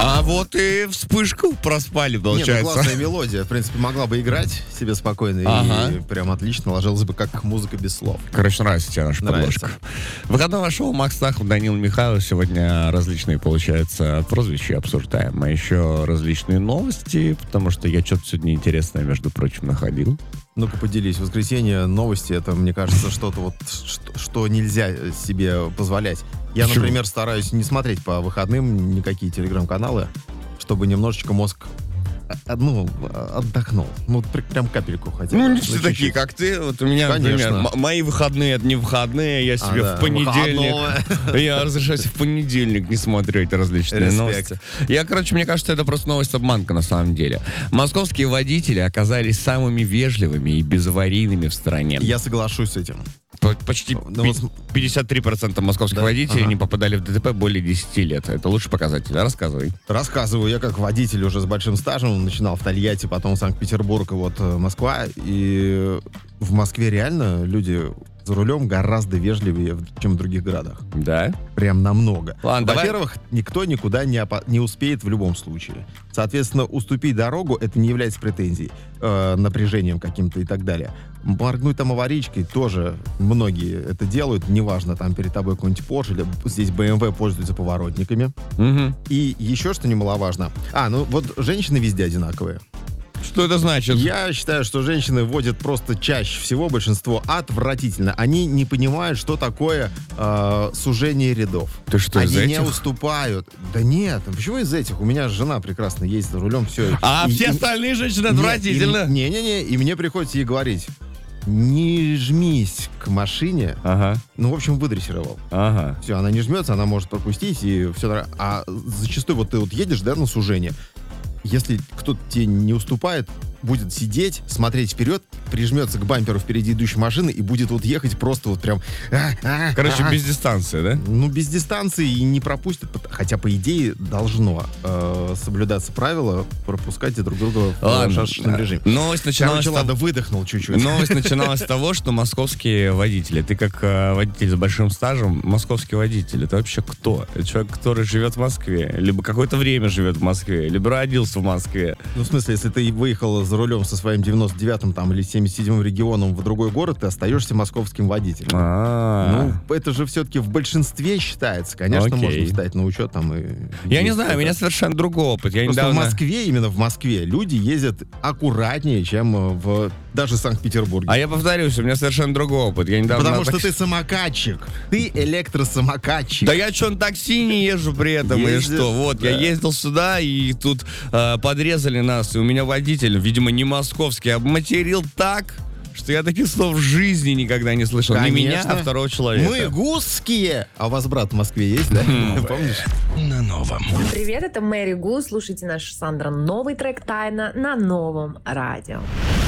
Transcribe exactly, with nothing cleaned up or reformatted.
А вот и вспышку проспали, получается. Нет, ну, классная мелодия. В принципе, могла бы играть себе спокойно. Ага. И прям отлично ложилась бы как музыка без слов. Короче, нравится тебе наша Нравится. подложка. Выходное шоу Макс Нахов, Данил Михайлов. Сегодня различные, получается, прозвища обсуждаем. А еще различные новости, потому что я что-то сегодня интересное, между прочим, находил. Ну-ка, поделись. Воскресенье, новости, это, мне кажется, что-то вот, что, что нельзя себе позволять. Я, Почему? например, стараюсь не смотреть по выходным никакие телеграм-каналы, чтобы немножечко мозг, а, ну, отдохнул. Ну, при- прям капельку хотя бы. Ну, не Ну, все чуть-чуть. такие, как ты. Вот у меня, Конечно. например, м- мои выходные — это не выходные. Я себе А, да, в понедельник... выходного. Я разрешаю себе в понедельник не смотреть различные Респект. новости. Я, короче, мне кажется, это просто новость-обманка на самом деле. Московские водители оказались самыми вежливыми и безаварийными в стране. Я соглашусь с этим. П- Почти Ну, пи- вот- пятьдесят три процента московских Да, водителей ага. не попадали в ДТП более десяти лет. Это лучший показатель. Рассказывай. Рассказываю, я как водитель уже с большим стажем, начинал в Тольятти, потом Санкт-Петербург и вот э, Москва. И в Москве реально люди за рулем гораздо вежливее, чем в других городах. Да? Прям намного. Ладно, давай. Во-первых, никто никуда не, опа- не успеет в любом случае. Соответственно, уступить дорогу — это не является претензией, э, напряжением каким-то и так далее. Моргнуть там аварийкой тоже многие это делают. Неважно, там перед тобой какой-нибудь Porsche или здесь бэ эм вэ пользуются поворотниками. Мгм. И еще что немаловажно. А, ну вот женщины везде одинаковые. Что это значит? Я считаю, что женщины водят просто чаще всего, большинство отвратительно. Они не понимают, что такое э, сужение рядов. Ты что, Они из не этих? уступают. Да нет, почему из этих? У меня жена прекрасно ездит за рулем, все. А все остальные женщины отвратительно. Не-не-не, и мне приходится ей говорить: не жмись к машине. Ага, Ну, в общем, выдрессировал. ага. Все, она не жмется, она может пропустить, и все. А зачастую вот ты вот едешь, да, на сужение. Если кто-то тебе не уступает, будет сидеть, смотреть вперед, прижмется к бамперу впереди идущей машины и будет вот ехать просто вот прям... а, а, Короче, а. без дистанции, да? Ну, без дистанции и не пропустит. пот- Хотя, по идее, должно э, соблюдаться правило пропускать друг друга в Ладно. шашечном режиме. Новость начиналась Короче, с ладно, того- выдохнул чуть-чуть. Новость начиналась с того, что московские водители, ты как э, водитель с большим стажем, московский водитель, это вообще кто? Это человек, который живет в Москве, либо какое-то время живет в Москве, либо родился в Москве. Ну, в смысле, если ты выехал за рулем со своим девяносто девятым там, или семьдесят седьмым регионом в другой город, ты остаешься московским водителем. А, Ну, это же все-таки в большинстве считается. Конечно, Окей. можно встать на учет там и... я не и знаю, у это. меня совершенно другой опыт. Я Просто недавно... в Москве, именно в Москве, люди ездят аккуратнее, чем э, в даже Санкт-Петербурге. А я повторюсь, у меня совершенно другой опыт. Я недавно Потому на что такси- ты самокатчик. Ты электросамокатчик. Да я что, на такси не езжу при этом, или Ездит, что? Вот, да. я ездил сюда, и тут э, подрезали нас, и у меня водитель, видимо, не московский, обматерил так, что я таких слов в жизни никогда не слышал. Не меня, Конечно. а второго человека. Мы гусские. А у вас брат в Москве есть, да? Помнишь? На новом. Привет, это Мэри Гу. Слушайте наш Сандра новый трек «Тайна» на новом радио.